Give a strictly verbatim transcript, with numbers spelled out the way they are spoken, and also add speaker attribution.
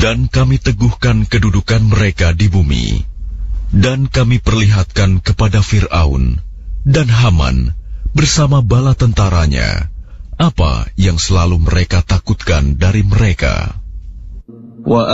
Speaker 1: Dan kami teguhkan kedudukan mereka di bumi. Dan kami perlihatkan kepada Fir'aun dan Haman bersama bala tentaranya apa yang selalu mereka takutkan dari mereka.